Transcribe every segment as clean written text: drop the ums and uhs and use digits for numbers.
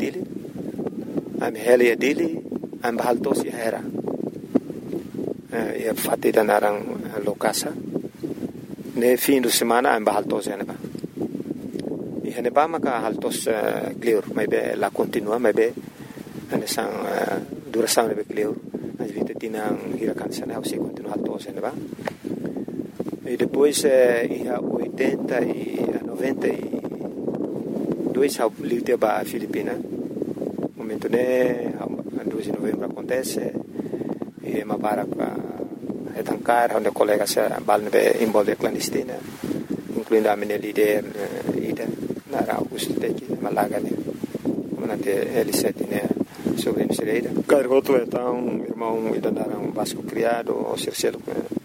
dele, a Helia dele, a Bahaltos e Hera. E a fatida narang lokasa. Ne fim de semana a Bahaltos e Aneba. E Aneba maka haltos clear, maybe la continua, maybe anesang duração nebe clear. As vita tinang hirakan sana, você continua haltos e Aneba. E depois ia 80 e 92 a livre ba Filipina. Momento né, 2 de novembro acontece e mabarak etancar onde colegas balne envolve clandestina, incluindo a minha líder ida na Augusto Teki Malaga né, manante L7 né, sobre a Misereira. Cargoto então irmão ida naram Vasco criado ou Circelo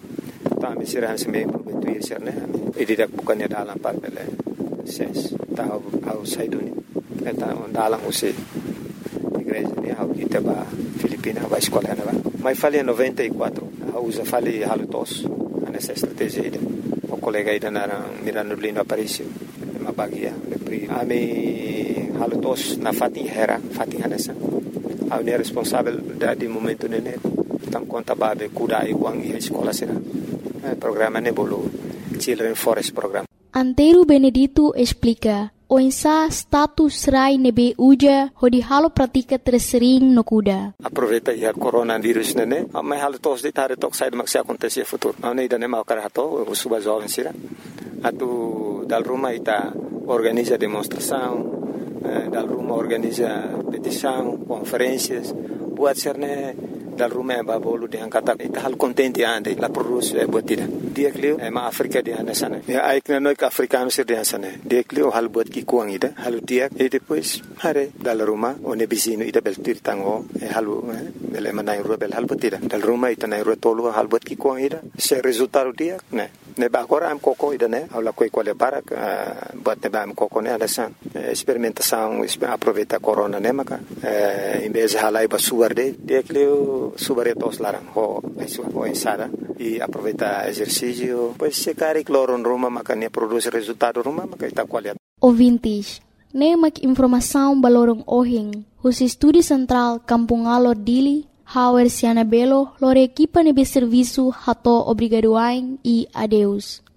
tá me será se meio prometuir ser né, e didak bukan ya dalam par bele ses tá ao saiduni então dalam você igreja né, ao ita ba Filipina ba escola né ba. Mas falei em 94 usa falei halutos nessa estratégia ida o colega ida na Mirano Lindo Aparício uma bagia de pri ami halutos na Fatin Hera Fatin Hanessa a unir responsável de momento né tão conta babe kuda iguang e escola será programa Nebolo Children Forest Program. Antero Benedito explica o insa status rai nebe uja hodi halo pratika tersering no kuda. Aproveita ya coronavírus nene, mas halo tos de tare tok sai de acontecer futuro. Não nem dane mau karato, o suba jovem sira. Atu dal Roma ita organiza demonstração, dal Roma organiza petição, conferências, buat serne dal Roma ba bolu de angkata ita hal contente ande la produce botida. Dia klio ma Afrika de anasana. Ya aikna no ka africano sir de anasana. Dia klio hal bot ki kuang ida, hal dia e depois hare dal Roma o ne bisino ida bel tirtango e halu bel manai rubel hal botida. Dal Roma ita na tolo hal bot ki kuang ida. Se resultado dia ne ba agora am coco ida ne aula coi quale barak bot ne ba am coco ne adasan. Experimentação aproveita corona ne maka em vez de halai ba suarde dia klio subaretos larang ho ensada e aproveita exercício pois se cari cloro no Roma maka ne produz resultado Roma maka ita qualidade. Ouvintes, ne mak informação balorong ohing os estúdio central Kampung Alor Dili Hauer Siana Belo lore equipa nebe serviço hato obrigadoain e adeus.